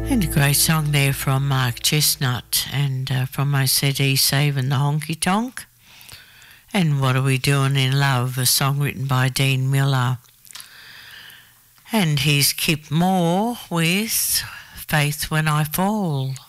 And a great song there from Mark Chestnut and from my CD Saving the Honky Tonk. And What Are We Doing in Love, a song written by Dean Miller. And here's Kip Moore with Faith When I Fall.